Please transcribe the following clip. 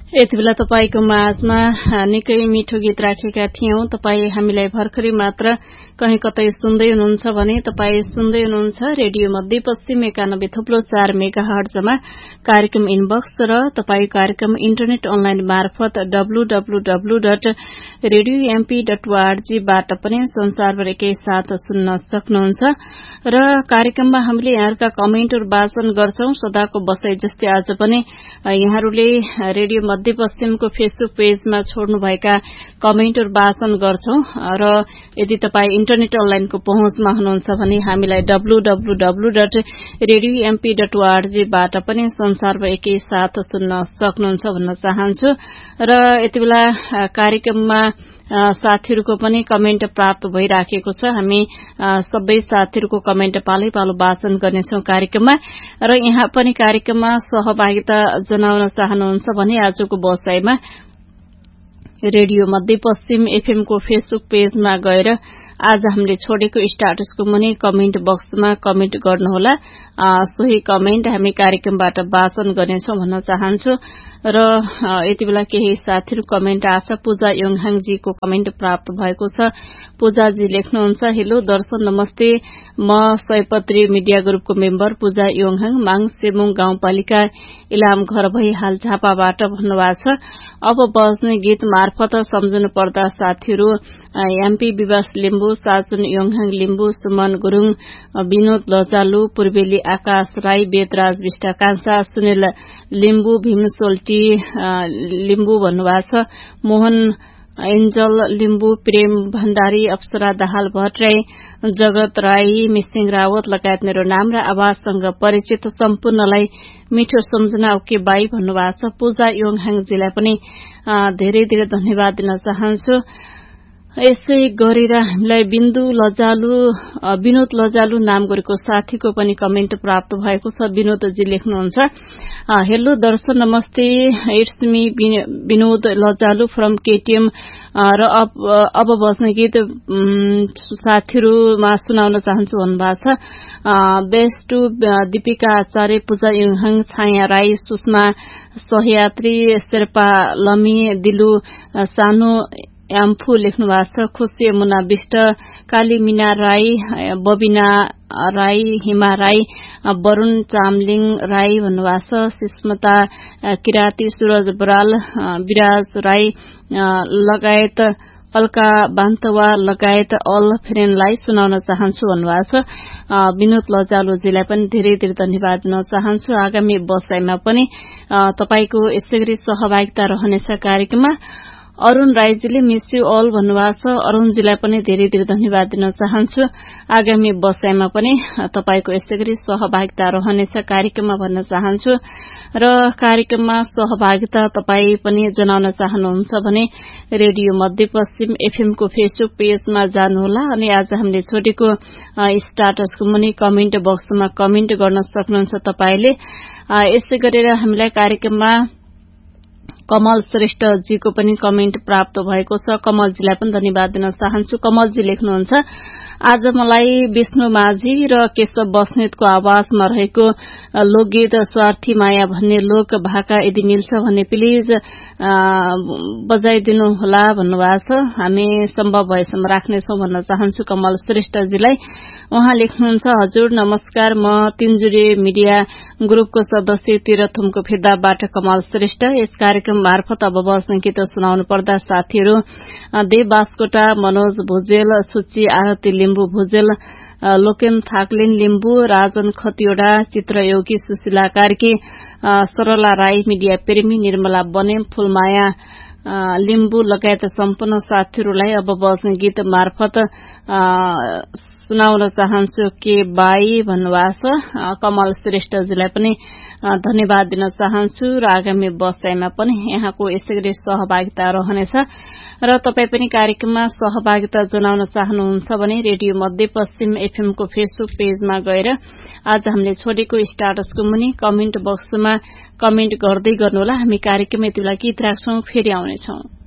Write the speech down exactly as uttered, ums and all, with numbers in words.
यति बेला तपाईको माझमा निकै मिठो गीत राखेका थियौं। तपाई हामीलाई भर्खरै मात्र कहीं कतै सुन्दै हुनुहुन्छ भने तपाई सुन्दै हुनुहुन्छ रेडियो मध्यपश्चिम एकानब्बे थप्लो चार मेगा हर्जमा कार्यक्रम इनबक्स र तपाई कार्यक्रम इन्टरनेट अनलाइन मार्फत W W W dot radio MP dot ORG बाट पनि संसारभर एकै साथ सुन्न सक्नुहुन्छ। र कार्यक्रममा हामीले यहाँका कमेन्टहरु वाचन गर्छौं। सदाको बसाई जस्तै आज पनि यहाँहरूले रेडियो मध्यपश्चिमको फेसबुक पेजमा छोड्नुभएका कमेन्टहरु वाचन गर्छौं। र यदि तपाई इन्टरनेट अनलाइनको पहुँचमा हुनुहुन्छ भने हामीलाई W W W dot radio MP dot ORG बाट पनि संसारभर एकै साथ सुन्न सक्नुहुन्छ भन्न चाहन्छु। र यति बेला कार्यक्रममा साथीहरुको पनि कमेन्ट प्राप्त भइराखेको छ। हामी सबै साथीहरुको कमेन्ट पालै पालो वाचन गर्नेछौं कार्यक्रममा। र यहाँ पनि कार्यक्रममा सहभागिता जनाउन चाहनुहुन्छ भने आजको बसाईमा रेडियो मध्यपश्चिम एफएम को फेसबुक पेजमा गएर आज हामीले छोडेको स्टाटसको मुनि कमेन्ट बक्समा कमेन्ट गर्नुहोला। सोही कमेन्ट हामी कार्यक्रमबाट वाचन गर्नेछौं भन्न चाहन्छु। र यति बेला केही साथीहरु कमेन्ट आछ। पूजा योङहाङजीको कमेन्ट प्राप्त भएको छ। पूजाजी लेख्नुहुन्छ, हेलो दर्शन नमस्ते, म सयपत्री मिडिया ग्रुपको मेम्बर पूजा योङहाङ माङसेमुङ गाउँपालिका इलाम घर भई हाल झापाबाट भन्नुभएको छ। अब बज्ने गीत मार्फत सम्झनु पर्दा साथीहरु एमपी विवास लिम्बू, साजुन योङहाङ लिम्बू, सुमन गुरुङ, विनोद लजालु, पूर्वेली आकाश राई, वेदराज विष्टा कान्छा, सुनिल लिम्बू, भीम सोल्टी लिम्बू भन्नुभएको छ। मोहन एन्जल लिम्बू, प्रेम भण्डारी, अप्सरा दाहाल भट्टराई, जगत राई, मिसिङ रावत लगायत मेरो नाम र आवाजसँग परिचित सम्पूर्णलाई मिठो सम्झना ओके बाई भन्नुभएको छ। पूजा योङहाङजीलाई पनि धेरै धेरै धन्यवाद दिन चाहन्छु। यसै गरेर हामीलाई बिन्दु लजालु, विनोद लजालु नाम गरेको साथीको पनि कमेन्ट प्राप्त भएको छ। विनोदजी लेख्नुहुन्छ, हेलो दर्शन नमस्ते, it's me Vinod लजालु from KTM. र अब, अब बस्ने गीत साथीहरुमा सुनाउन चाहन्छु भन्नुभएको छ। बेस्ट टु दीपिका आचार्य, पूजा योङहाङ, छाया राई, सुषमा सहयात्री, शेर्पा लमी, दिलु सानो याम्फू लेख्नु भएको छ। खुशी यमुना विष्ट, काली मीना राई, बबिना राई, हिमा राई, वरुण चामलिङ राई भन्नुभएको छ। सुस्मता किराती, सूरज बराल, विराज राई लगायत अल्का बान्तवा लगायत अल फ्रेन्डलाई सुनाउन चाहन्छु भन्नुभएको छ। विनोद लजालुजीलाई पनि धेरै धेरै धन्यवाद दिन चाहन्छु। आगामी बसाईमा पनि तपाईको यसै गरी सहभागिता रहनेछ कार्यक्रममा। अरुण राईजीले मिस यू अल भन्नुभएको छ। अरुणजीलाई पनि धेरै धेरै धन्यवाद दिन चाहन्छु। आगामी बसाईमा पनि तपाईको यसै गरी सहभागिता रहनेछ कार्यक्रममा भन्न चाहन्छु। र कार्यक्रममा सहभागिता तपाई पनि जनाउन चाहनुहुन्छ भने रेडियो मध्यपश्चिम एफएम को फेसबुक पेजमा जानुहोला। अनि आज हामीले छोडेको स्टाटसको मुनि कमेन्ट बक्समा कमेन्ट गर्न सक्नुहुन्छ तपाईले। यसै गरेर हामीलाई कार्यक्रममा कमल श्रेष्ठ जीको पनि कमेन्ट प्राप्त भएको छ। कमलजीलाई पनि धन्यवाद दिन चाहन्छु। कमलजी लेख्नुहुन्छ, आज मलाई विष्णु माझी र केशव बस्नेतको आवाजमा रहेको लोकगीत स्वार्थी माया भन्ने लोक भाका यदि मिल्छ भने प्लिज बजाइदिनु होला भन्नुभएको छ। हामी सम्भव भएसम्म राख्नेछौं भन्न चाहन्छु कमल श्रेष्ठजीलाई। उहाँ लेख्नुहुन्छ, हजुर नमस्कार, म तिनजुरे मिडिया ग्रुपको सदस्य तिरथुमको फेदाबाट कमल श्रेष्ठ। यस कार्यक्रम मार्फत अब बस्ने गीत सुनाउनु पर्दा साथीहरु देव बास्कोटा, मनोज भुजेल, सुची आरती लिम्बू भुजेल, लोकेन थाक्लिन लिम्बू, राजन खतिवड़ा, चित्रयोगी, सुशीला कार्की, सरला राई, मिडिया प्रेमी, निर्मला बनेम, फूलमाया लिम्बू लगायत सम्पूर्ण साथीहरुलाई अब बस्ने गीत मार्फत सुनाउन चाहन्छु के बाई भन्नुभएको छ। कमल श्रेष्ठजीलाई पनि धन्यवाद दिन चाहन्छु। र आगामी बसाईमा पनि यहाँको यसै गरी सहभागिता रहनेछ। र तपाई पनि कार्यक्रममा सहभागिता जनाउन चाहनुहुन्छ भने रेडियो मध्यपश्चिम एफएम को फेसबुक पेजमा गएर आज हामीले छोडेको स्टाटसको मुनि कमेन्ट बक्समा कमेन्ट गर्दै गर्नुहोला। हामी कार्यक्रम यति बेला गीत राख्छौं, फेरि आउनेछौं।